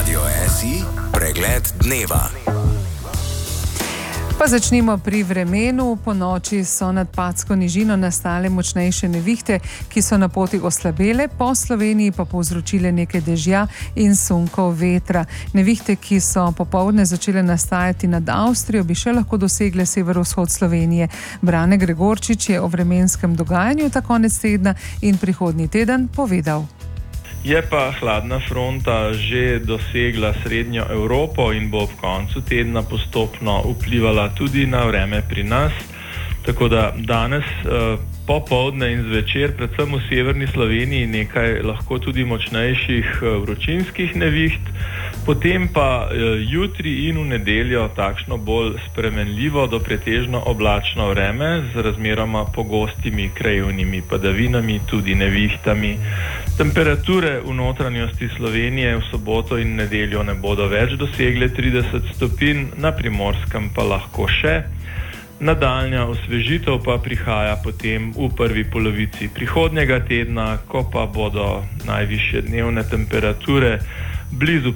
Radio SI pregled dneva. Pa začnimo pri vremenu. Po noči so nad Padsko nižino nastale močnejše nevihte, ki so na poti oslabele, po Sloveniji pa povzročile nekaj dežja in sunkov vetra. Nevihte, ki so popoldne začele nastajati nad Avstrijo, bi še lahko dosegle severovzhod Slovenije. Brane Gregorčič je o vremenskem dogajanju ta konec tedna in prihodnji teden povedal. Je pa hladna fronta že dosegla srednjo Evropo in bo ob koncu tedna postopno vplivala tudi na vreme pri nas. Tako da danes popoldne in zvečer, predvsem v severni Sloveniji, nekaj lahko tudi močnejših vročinskih neviht. Potem pa jutri in v nedeljo takšno bolj spremenljivo do pretežno oblačno vreme z razmeroma pogostimi krajevnimi padavinami, tudi nevihtami. Temperature v notranjosti Slovenije v soboto in nedeljo ne bodo več dosegle 30 stopinj, na Primorskem pa lahko še. Nadaljnja osvežitev pa prihaja potem v prvi polovici prihodnjega tedna, ko pa bodo najvišje dnevne temperature blizu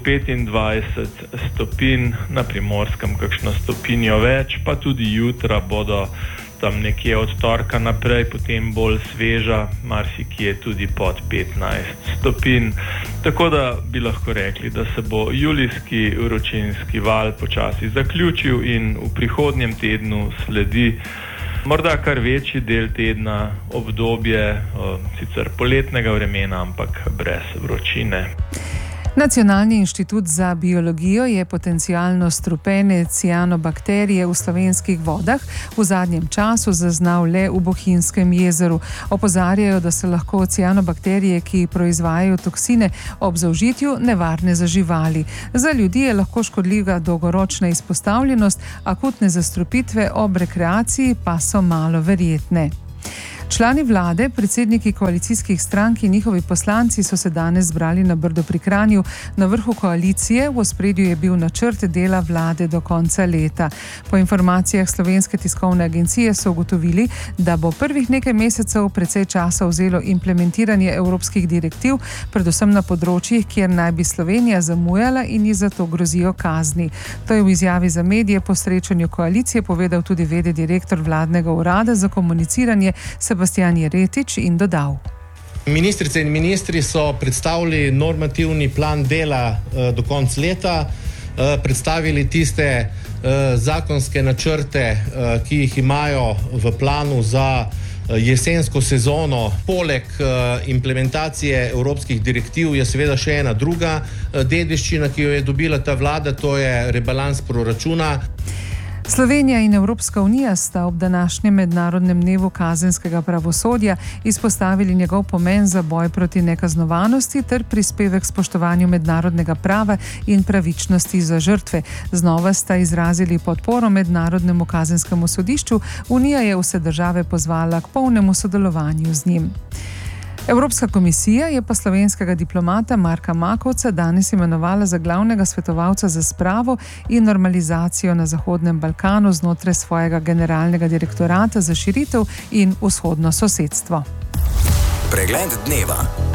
25 stopinj, na Primorskem kakšno stopinjo več, pa tudi jutra bodo tam nekje od torka naprej potem bolj sveža, marsikje tudi pod 15 stopinj. Tako da bi lahko rekli, da se bo julijski vročinski val počasi zaključil in v prihodnjem tednu sledi morda kar večji del tedna obdobje sicer poletnega vremena, ampak brez vročine. Nacionalni inštitut za biologijo je potencialno strupene cianobakterije v slovenskih vodah v zadnjem času zaznal le v Bohinjskem jezeru. Opozarjajo, da so lahko cianobakterije, ki proizvajajo toksine, ob zaužitju nevarne za živali. Za ljudi je lahko škodljiva dolgoročna izpostavljenost, akutne zastrupitve ob rekreaciji pa so malo verjetne. Člani vlade, predsedniki koalicijskih strank in njihovi poslanci so se danes zbrali na Brdu pri Kranju. Na vrhu koalicije v ospredju je bil načrt dela vlade do konca leta. Po informacijah Slovenske tiskovne agencije so ugotovili, da bo prvih nekaj mesecev precej časa vzelo implementiranje evropskih direktiv, predvsem na področjih, kjer naj bi Slovenija zamujala in ji zato grozijo kazni. To je v izjavi za medije po srečanju koalicije povedal tudi v.d. direktor vladnega urada za komuniciranje Sebastian Jeretič in dodal. Ministrice in ministri so predstavili normativni plan dela do konca leta, predstavili tiste zakonske načrte, ki jih imajo v planu za jesensko sezono. Poleg implementacije evropskih direktiv je seveda še ena druga dediščina, ki jo je dobila ta vlada, to je rebalans proračuna. Slovenija in Evropska unija sta ob današnjem mednarodnem dnevu kazenskega pravosodja izpostavili njegov pomen za boj proti nekaznovanosti ter prispevek k spoštovanju mednarodnega prava in pravičnosti za žrtve. Znova sta izrazili podporo Mednarodnemu kazenskemu sodišču. Unija je vse države pozvala k polnemu sodelovanju z njim. Evropska komisija je pa slovenskega diplomata Marka Makovca danes imenovala za glavnega svetovalca za spravo in normalizacijo na Zahodnem Balkanu znotraj svojega generalnega direktorata za širitev in vzhodno sosedstvo. Pregled dneva.